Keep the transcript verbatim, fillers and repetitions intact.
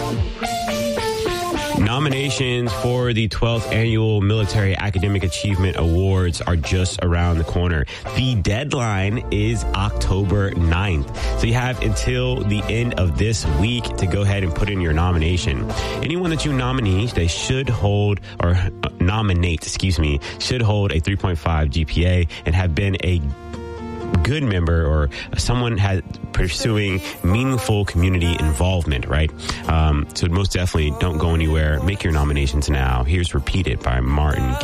Nominations for the twelfth Annual Military Academic Achievement Awards are just around the corner. The deadline is October ninth. So you have until the end of this week to go ahead and put in your nomination. Anyone that you nominate, they should hold, or uh, nominate, excuse me, should hold a three point five G P A and have been a good member or someone had pursuing meaningful community involvement, right? Um, so most definitely don't go anywhere. Make your nominations now. Here's Repeated by Martin